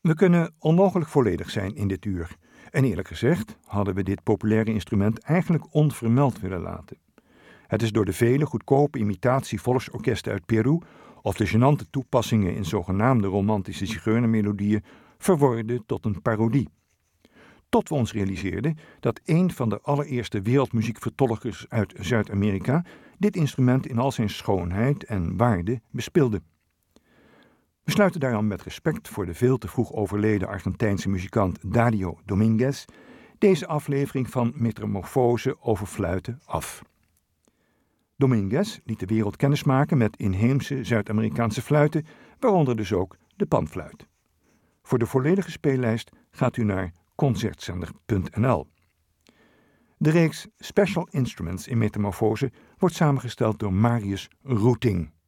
We kunnen onmogelijk volledig zijn in dit uur. En eerlijk gezegd hadden we dit populaire instrument eigenlijk onvermeld willen laten. Het is door de vele goedkope imitatie-volksorkesten uit Peru of de gênante toepassingen in zogenaamde romantische zigeunermelodieën verworden tot een parodie. Tot we ons realiseerden dat een van de allereerste wereldmuziekvertolkers uit Zuid-Amerika dit instrument in al zijn schoonheid en waarde bespeelde. We sluiten daarom met respect voor de veel te vroeg overleden Argentijnse muzikant Dario Dominguez deze aflevering van Metamorfose over fluiten af. Dominguez liet de wereld kennismaken met inheemse Zuid-Amerikaanse fluiten, waaronder dus ook de panfluit. Voor de volledige speellijst gaat u naar concertzender.nl. De reeks Special Instruments in Metamorfose wordt samengesteld door Marius Roeting.